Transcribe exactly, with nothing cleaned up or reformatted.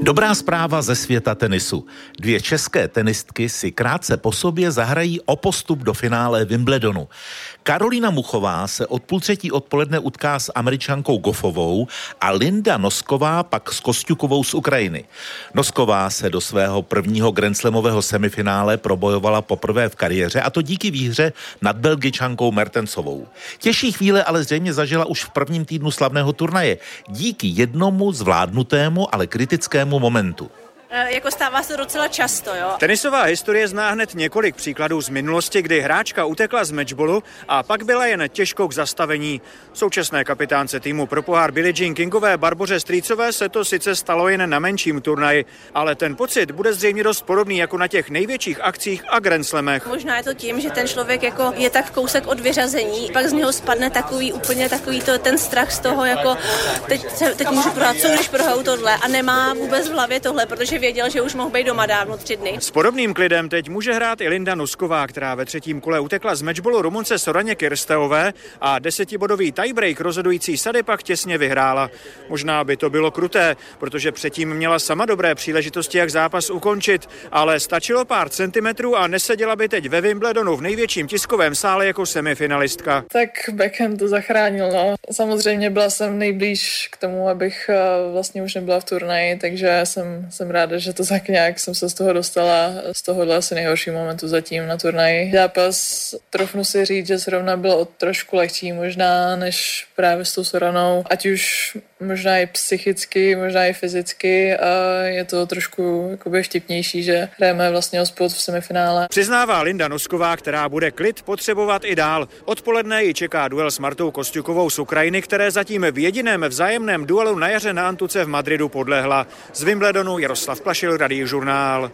Dobrá zpráva ze světa tenisu. Dvě české tenistky si krátce po sobě zahrají o postup do finále Wimbledonu. Karolína Muchová se od půl třetí odpoledne utká s Američankou Goffovou a Linda Nosková pak s Kosťukovou z Ukrajiny. Nosková se do svého prvního grandslamového semifinále probojovala poprvé v kariéře, a to díky výhře nad Belgičankou Mertensovou. Těžší chvíle ale zřejmě zažila už v prvním týdnu slavného turnaje díky jednomu zvládnutému, ale kritickému momentu. Jako stává se docela často, jo. Tenisová historie zná hned několik příkladů z minulosti, kdy hráčka utekla z matchballu a pak byla jen těžkou k zastavení. Současné kapitánce týmu pro pohár Billie Jean Kingové Barboře Strýcové se to sice stalo jen na menším turnaji, ale ten pocit bude zřejmě dost podobný jako na těch největších akcích a grandslamech. Možná je to tím, že ten člověk jako je tak kousek od vyřazení, pak z něho spadne takový úplně takový to, ten strach z toho, jako teď, teď můžu prohrát, co když prohraju tohle, a nemá vůbec v hlavě tohle, protože věděl, že už mohl být doma dávno tři dny. S podobným klidem teď může hrát i Linda Nosková, která ve třetím kole utekla z matchballu Rumunce Soraně Kirsteové a desetibodový tiebreak rozhodující sady pak těsně vyhrála. Možná by to bylo kruté, protože předtím měla sama dobré příležitosti, jak zápas ukončit, ale stačilo pár centimetrů a neseděla by teď ve Wimbledonu v největším tiskovém sále jako semifinalistka. Tak backhand to zachránil, no. Samozřejmě byla jsem nejblíž k tomu, abych vlastně už nebyla v turnaji, takže jsem, jsem ráda, že to tak nějak jsem se z toho dostala, z tohohle asi nejhorší momentu zatím na turnaji. Zápas, trofnu si říct, že zrovna byl o trošku lehčí možná, než právě s tou Soranou, ať už možná i psychicky, možná i fyzicky, a je to trošku jakoby vtipnější, že hrajeme vlastně o spot v semifinále. Přiznává Linda Nosková, která bude klid potřebovat i dál. Odpoledne ji čeká duel s Martou Kosťukovou z Ukrajiny, které zatím v jediném vzájemném duelu na jaře na Antuce v Madridu podlehla. Z Wimbledonu Jaroslav Plašil, Radiožurnál.